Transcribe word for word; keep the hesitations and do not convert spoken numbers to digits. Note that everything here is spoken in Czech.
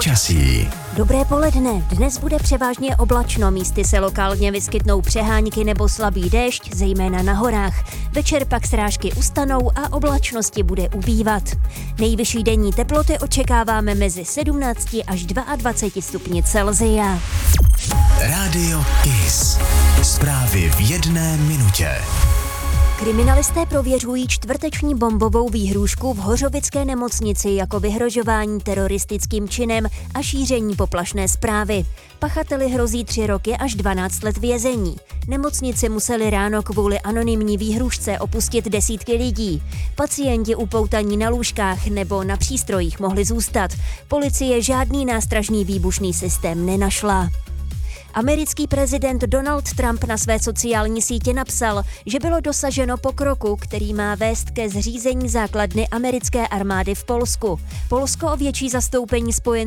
Počasí. Dobré poledne. Dnes bude převážně oblačno, místy se lokálně vyskytnou přehánky nebo slabý déšť, zejména na horách. Večer pak srážky ustanou a oblačnosti bude ubývat. Nejvyšší denní teploty očekáváme mezi sedmnácti až dvaceti dvěma stupni Celsia. Rádio Kiss. Zprávy v jedné minutě. Kriminalisté prověřují čtvrteční bombovou výhrůžku v Hořovické nemocnici jako vyhrožování teroristickým činem a šíření poplašné zprávy. Pachateli hrozí tři roky až dvanáct let vězení. Nemocnici museli ráno kvůli anonymní výhrůžce opustit desítky lidí. Pacienti upoutaní na lůžkách nebo na přístrojích mohli zůstat. Policie žádný nástražný výbušný systém nenašla. Americký prezident Donald Trump na své sociální sítě napsal, že bylo dosaženo pokroku, který má vést ke zřízení základny americké armády v Polsku. Polsko o větší zastoupení spojenců